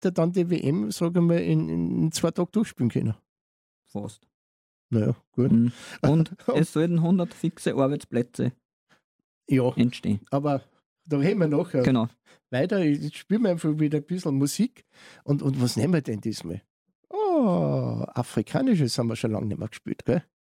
hätte dann die WM, sagen wir mal, in 2 Tagen durchspielen können. Fast. Naja, gut. Und es sollten 100 fixe Arbeitsplätze entstehen. Aber da reden wir nachher Genau. weiter. Jetzt spielen wir einfach wieder ein bisschen Musik. Und was nehmen wir denn diesmal? Oh, Afrikanisches haben wir schon lange nicht mehr gespielt, gell?